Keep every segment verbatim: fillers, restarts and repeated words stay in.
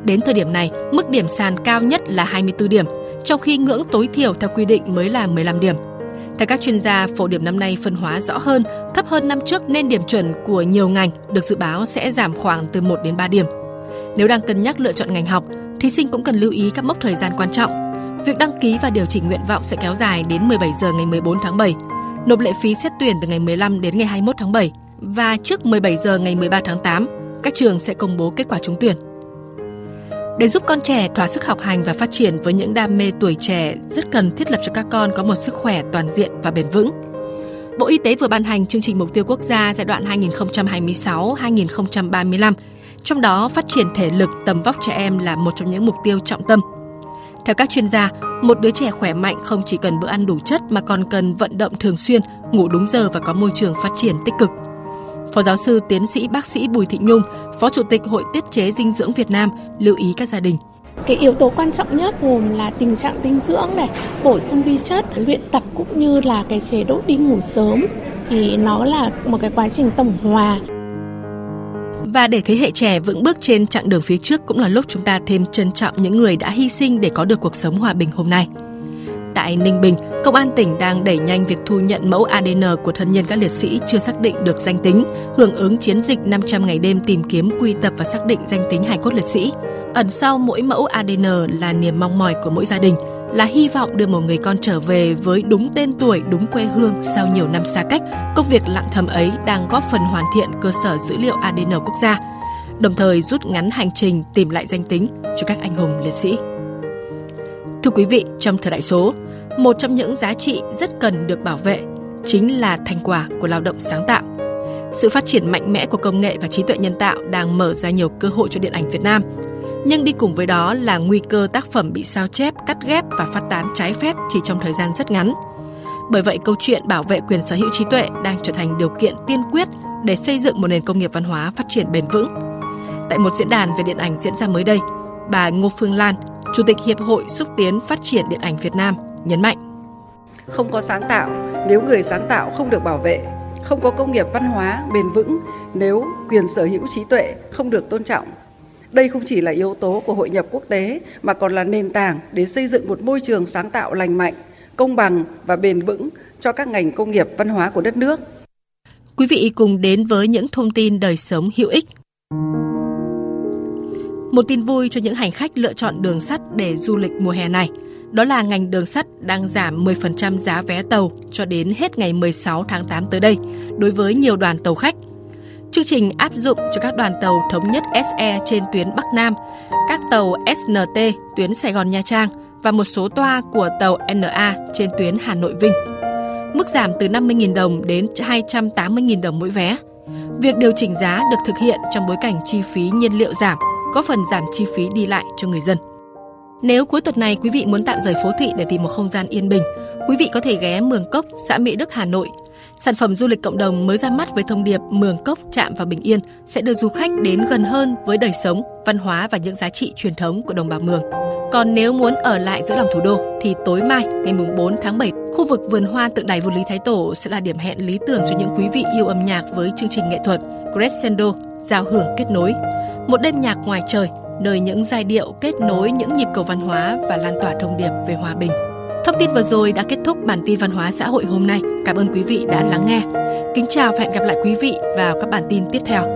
Đến thời điểm này, mức điểm sàn cao nhất là hai mươi tư điểm, trong khi ngưỡng tối thiểu theo quy định mới là mười lăm điểm. Theo các chuyên gia, phổ điểm năm nay phân hóa rõ hơn, thấp hơn năm trước nên điểm chuẩn của nhiều ngành được dự báo sẽ giảm khoảng từ một đến ba điểm. Nếu đang cân nhắc lựa chọn ngành học, thí sinh cũng cần lưu ý các mốc thời gian quan trọng. Việc đăng ký và điều chỉnh nguyện vọng sẽ kéo dài đến mười bảy giờ ngày mười bốn tháng bảy, nộp lệ phí xét tuyển từ ngày mười lăm đến ngày hai mươi mốt tháng bảy và trước mười bảy giờ ngày mười ba tháng tám, các trường sẽ công bố kết quả trúng tuyển. Để giúp con trẻ thỏa sức học hành và phát triển với những đam mê tuổi trẻ, rất cần thiết lập cho các con có một sức khỏe toàn diện và bền vững. Bộ Y tế vừa ban hành chương trình mục tiêu quốc gia giai đoạn hai nghìn không trăm hai mươi sáu đến hai nghìn không trăm ba mươi lăm, trong đó phát triển thể lực, tầm vóc trẻ em là một trong những mục tiêu trọng tâm. Theo các chuyên gia, một đứa trẻ khỏe mạnh không chỉ cần bữa ăn đủ chất mà còn cần vận động thường xuyên, ngủ đúng giờ và có môi trường phát triển tích cực. Phó giáo sư tiến sĩ bác sĩ Bùi Thị Nhung, Phó Chủ tịch Hội Tiết chế Dinh dưỡng Việt Nam lưu ý các gia đình. Cái yếu tố quan trọng nhất gồm là tình trạng dinh dưỡng này, bổ sung vi chất, luyện tập cũng như là cái chế độ đi ngủ sớm thì nó là một cái quá trình tổng hòa. Và để thế hệ trẻ vững bước trên chặng đường phía trước cũng là lúc chúng ta thêm trân trọng những người đã hy sinh để có được cuộc sống hòa bình hôm nay. Tại Ninh Bình, Công an tỉnh đang đẩy nhanh việc thu nhận mẫu a đê en của thân nhân các liệt sĩ chưa xác định được danh tính, hưởng ứng chiến dịch năm trăm ngày đêm tìm kiếm, quy tập và xác định danh tính hài cốt liệt sĩ. Ẩn sau mỗi mẫu a đê en là niềm mong mỏi của mỗi gia đình, là hy vọng đưa một người con trở về với đúng tên tuổi, đúng quê hương sau nhiều năm xa cách. Công việc lặng thầm ấy đang góp phần hoàn thiện cơ sở dữ liệu a đê en quốc gia, đồng thời rút ngắn hành trình tìm lại danh tính cho các anh hùng liệt sĩ. Thưa quý vị, trong thời đại số, một trong những giá trị rất cần được bảo vệ chính là thành quả của lao động sáng tạo. Sự phát triển mạnh mẽ của công nghệ và trí tuệ nhân tạo đang mở ra nhiều cơ hội cho điện ảnh Việt Nam. Nhưng đi cùng với đó là nguy cơ tác phẩm bị sao chép, cắt ghép và phát tán trái phép chỉ trong thời gian rất ngắn. Bởi vậy, câu chuyện bảo vệ quyền sở hữu trí tuệ đang trở thành điều kiện tiên quyết để xây dựng một nền công nghiệp văn hóa phát triển bền vững. Tại một diễn đàn về điện ảnh diễn ra mới đây, bà Ngô Phương Lan, Chủ tịch Hiệp hội Xúc tiến Phát triển Điện ảnh Việt Nam, nhấn mạnh. Không có sáng tạo nếu người sáng tạo không được bảo vệ, không có công nghiệp văn hóa bền vững nếu quyền sở hữu trí tuệ không được tôn trọng. Đây không chỉ là yếu tố của hội nhập quốc tế mà còn là nền tảng để xây dựng một môi trường sáng tạo lành mạnh, công bằng và bền vững cho các ngành công nghiệp văn hóa của đất nước. Quý vị cùng đến với những thông tin đời sống hữu ích. Một tin vui cho những hành khách lựa chọn đường sắt để du lịch mùa hè này. Đó là ngành đường sắt đang giảm mười phần trăm giá vé tàu cho đến hết ngày mười sáu tháng tám tới đây đối với nhiều đoàn tàu khách. Chương trình áp dụng cho các đoàn tàu thống nhất ét e trên tuyến Bắc Nam, các tàu ét en tê tuyến Sài Gòn Nha Trang và một số toa của tàu en a trên tuyến Hà Nội Vinh. Mức giảm từ năm mươi nghìn đồng đến hai trăm tám mươi nghìn đồng mỗi vé. Việc điều chỉnh giá được thực hiện trong bối cảnh chi phí nhiên liệu giảm, có phần giảm chi phí đi lại cho người dân. Nếu cuối tuần này quý vị muốn tạm rời phố thị để tìm một không gian yên bình, quý vị có thể ghé Mường Cốc, xã Mỹ Đức, Hà Nội. Sản phẩm du lịch cộng đồng mới ra mắt với thông điệp Mường Cốc chạm vào bình yên sẽ đưa du khách đến gần hơn với đời sống, văn hóa và những giá trị truyền thống của đồng bào Mường. Còn nếu muốn ở lại giữa lòng thủ đô thì tối mai ngày bốn tháng bảy, khu vực vườn hoa tượng đài vua Lý Thái Tổ sẽ là điểm hẹn lý tưởng cho những quý vị yêu âm nhạc với chương trình nghệ thuật Crescendo giao hưởng kết nối. Một đêm nhạc ngoài trời, nơi những giai điệu kết nối những nhịp cầu văn hóa và lan tỏa thông điệp về hòa bình. Thông tin vừa rồi đã kết thúc bản tin văn hóa xã hội hôm nay. Cảm ơn quý vị đã lắng nghe. Kính chào và hẹn gặp lại quý vị vào các bản tin tiếp theo.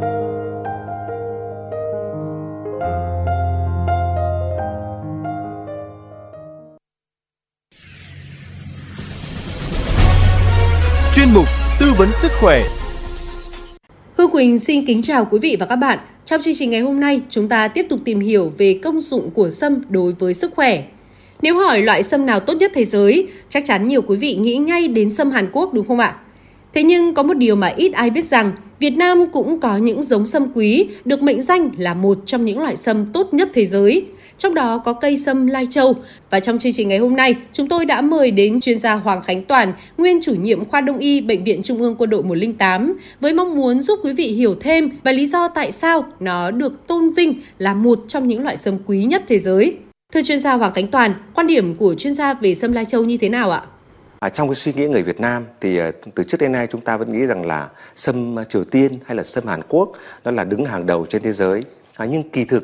Chuyên mục tư vấn sức khỏe. Hương Quỳnh xin kính chào quý vị và các bạn. Trong chương trình ngày hôm nay, chúng ta tiếp tục tìm hiểu về công dụng của sâm đối với sức khỏe. Nếu hỏi loại sâm nào tốt nhất thế giới, chắc chắn nhiều quý vị nghĩ ngay đến sâm Hàn Quốc đúng không ạ? Thế nhưng có một điều mà ít ai biết rằng, Việt Nam cũng có những giống sâm quý được mệnh danh là một trong những loại sâm tốt nhất thế giới. Trong đó có cây sâm Lai Châu. Và trong chương trình ngày hôm nay, chúng tôi đã mời đến chuyên gia Hoàng Khánh Toàn, nguyên chủ nhiệm khoa Đông y Bệnh viện Trung ương Quân đội một không tám, với mong muốn giúp quý vị hiểu thêm và lý do tại sao nó được tôn vinh là một trong những loại sâm quý nhất thế giới. Thưa chuyên gia Hoàng Khánh Toàn, quan điểm của chuyên gia về sâm Lai Châu như thế nào ạ? À, trong cái suy nghĩ người Việt Nam thì từ trước đến nay chúng ta vẫn nghĩ rằng là sâm Triều Tiên hay là sâm Hàn Quốc nó là đứng hàng đầu trên thế giới. À, nhưng kỳ thực